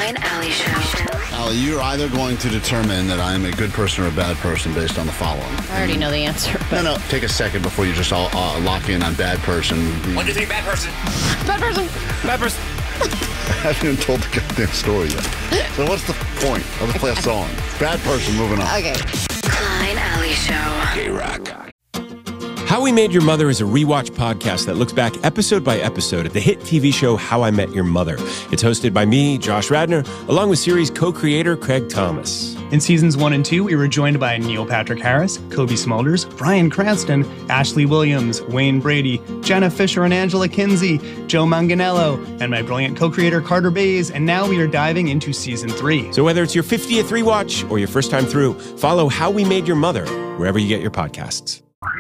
Klein Alley Show. Allie, you're either going to determine that I am a good person or a bad person based on the following. I already know the answer. But... No, take a second before you just all lock in on bad person. 1, 2, 3, bad person. Bad person. Bad person. I haven't even told the goddamn story yet. So what's the point? Let's play a song. Bad person, moving on. Okay. Klein Alley Show. K-Rock. How We Made Your Mother is a rewatch podcast that looks back episode by episode at the hit TV show How I Met Your Mother. It's hosted by me, Josh Radnor, along with series co-creator Craig Thomas. In seasons 1 and 2, we were joined by Neil Patrick Harris, Kobe Smulders, Bryan Cranston, Ashley Williams, Wayne Brady, Jenna Fisher and Angela Kinsey, Joe Manganiello, and my brilliant co-creator Carter Bays, and now we are diving into season 3. So whether it's your 50th rewatch or your first time through, follow How We Made Your Mother wherever you get your podcasts.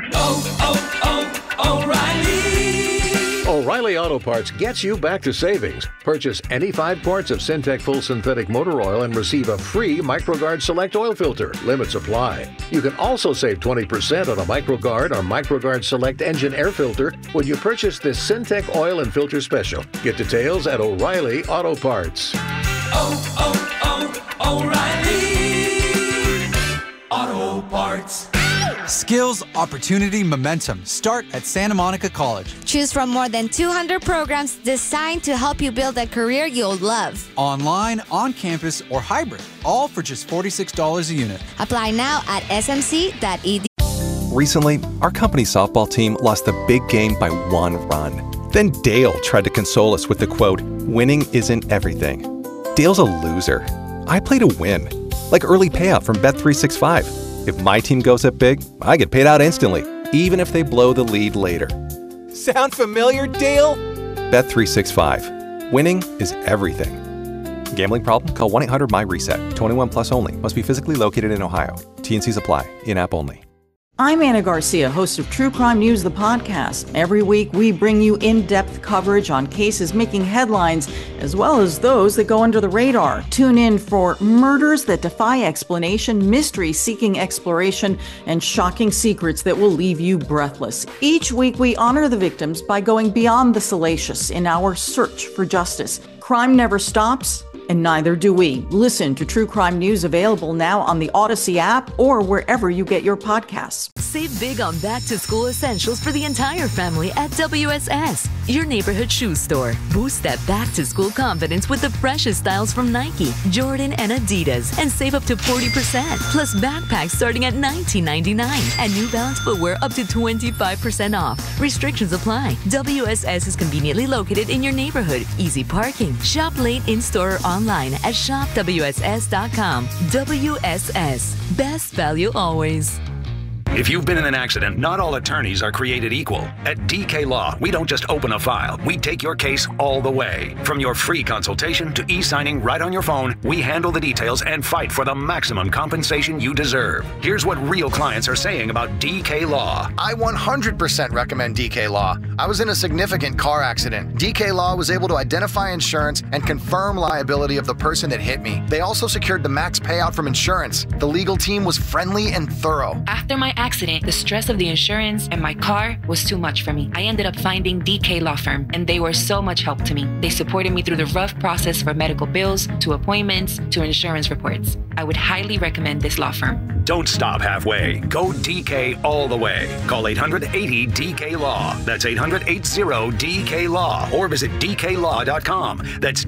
O'Reilly Auto Parts gets you back to savings. Purchase any 5 quarts of Syntec Full Synthetic Motor Oil and receive a free MicroGuard Select Oil Filter. Limits apply. You can also save 20% on a MicroGuard or MicroGuard Select Engine Air Filter when you purchase this Syntec Oil and Filter Special. Get details at O'Reilly Auto Parts. O'Reilly Auto Parts. Skills, opportunity, momentum. Start at Santa Monica College. Choose from more than 200 programs designed to help you build a career you'll love. Online, on campus, or hybrid. All for just $46 a unit. Apply now at smc.edu. Recently, our company's softball team lost the big game by 1 run. Then Dale tried to console us with the quote, "Winning isn't everything." Dale's a loser. I play to win. Like early payout from Bet365. If my team goes up big, I get paid out instantly, even if they blow the lead later. Sound familiar, Dale? Bet365. Winning is everything. Gambling problem? Call 1-800-MY-RESET. 21 plus only. Must be physically located in Ohio. T&Cs apply. In-app only. I'm Anna Garcia, host of True Crime News, the podcast. Every week, we bring you in-depth coverage on cases making headlines, as well as those that go under the radar. Tune in for murders that defy explanation, mysteries seeking exploration, and shocking secrets that will leave you breathless. Each week, we honor the victims by going beyond the salacious in our search for justice. Crime never stops, and neither do we. Listen to True Crime News, available now on the Odyssey app or wherever you get your podcasts. Save big on back-to-school essentials for the entire family at WSS, your neighborhood shoe store. Boost that back-to-school confidence with the freshest styles from Nike, Jordan, and Adidas, and save up to 40%. Plus backpacks starting at $19.99 and New Balance footwear up to 25% off. Restrictions apply. WSS is conveniently located in your neighborhood. Easy parking. Shop late in-store or online at shopwss.com. WSS. Best value always. If you've been in an accident, not all attorneys are created equal. At DK Law, we don't just open a file. We take your case all the way. From your free consultation to e-signing right on your phone, we handle the details and fight for the maximum compensation you deserve. Here's what real clients are saying about DK Law. I 100% recommend DK Law. I was in a significant car accident. DK Law was able to identify insurance and confirm liability of the person that hit me. They also secured the max payout from insurance. The legal team was friendly and thorough. After my accident, the stress of the insurance and my car was too much for me. I ended up finding DK Law Firm, and they were so much help to me. They supported me through the rough process for medical bills, to appointments, to insurance reports. I would highly recommend this law firm. Don't stop halfway. Go DK all the way. Call 800-80-DK-LAW. That's 800-80-DK-LAW. Or visit DKLaw.com. That's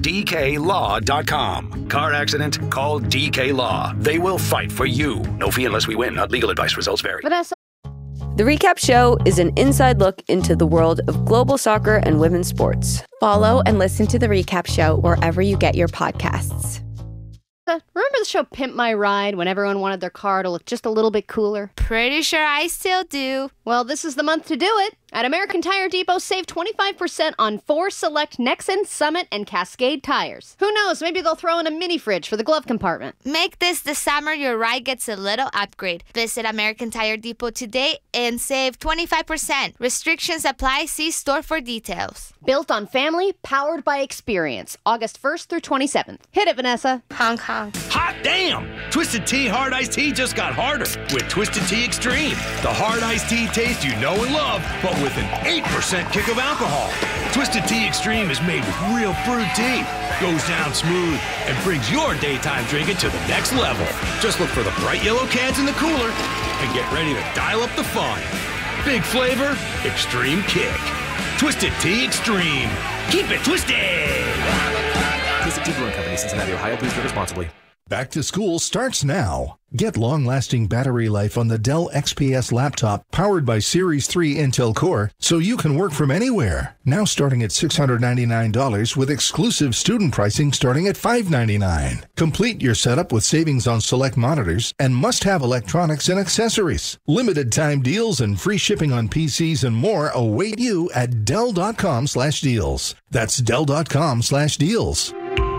DKLaw.com. Car accident? Call DK Law. They will fight for you. No fee unless we win. Not legal advice. Results vary. The Recap Show is an inside look into the world of global soccer and women's sports. Follow and listen to The Recap Show wherever you get your podcasts. Remember the show Pimp My Ride, when everyone wanted their car to look just a little bit cooler? Pretty sure I still do. Well, this is the month to do it. At American Tire Depot, save 25% on 4 select Nexen, Summit, and Cascade tires. Who knows, maybe they'll throw in a mini fridge for the glove compartment. Make this the summer your ride gets a little upgrade. Visit American Tire Depot today and save 25%. Restrictions apply. See store for details. Built on family, powered by experience. August 1st through 27th. Hit it, Vanessa. Hong Kong. Hot damn! Twisted Tea Hard Iced Tea just got harder with Twisted Tea Extreme. The hard iced tea taste you know and love, but with an 8% kick of alcohol. Twisted Tea Extreme is made with real brewed tea, goes down smooth, and brings your daytime drinking to the next level. Just look for the bright yellow cans in the cooler and get ready to dial up the fun. Big flavor, extreme kick. Twisted Tea Extreme. Keep it twisted! Twisted Tea Brewing Company, Cincinnati, Ohio. Please drink responsibly. Back to school starts now. Get long-lasting battery life on the Dell XPS laptop powered by Series 3 Intel Core so you can work from anywhere. Now starting at $699 with exclusive student pricing starting at $599. Complete your setup with savings on select monitors and must-have electronics and accessories. Limited time deals and free shipping on PCs and more await you at Dell.com/deals. That's Dell.com/deals.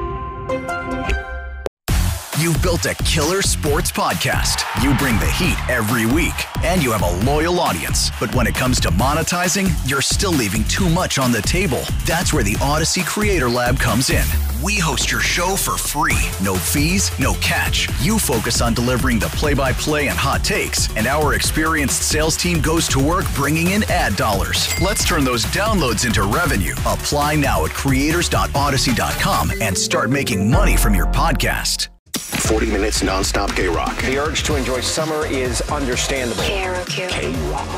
You've built a killer sports podcast. You bring the heat every week, and you have a loyal audience. But when it comes to monetizing, you're still leaving too much on the table. That's where the Odyssey Creator Lab comes in. We host your show for free. No fees, no catch. You focus on delivering the play-by-play and hot takes, and our experienced sales team goes to work bringing in ad dollars. Let's turn those downloads into revenue. Apply now at creators.odyssey.com and start making money from your podcast. 40 minutes nonstop K-Rock. The urge to enjoy summer is understandable. KROQ. K-Rock.